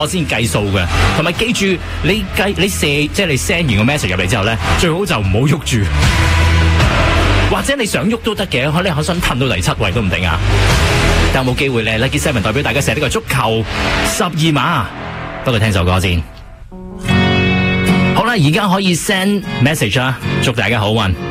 我先計數嘅，同埋記住你射，即係你 send 完個 message 入嚟之後咧，最好就唔好喐住，或者你想喐都得嘅，可能你想褪到第7位都唔定啊。但有冇機會咧 ？Lucky 7代表大家射呢個足球12碼，不過聽首歌先。好啦，而家可以 send message 啦，祝大家好運。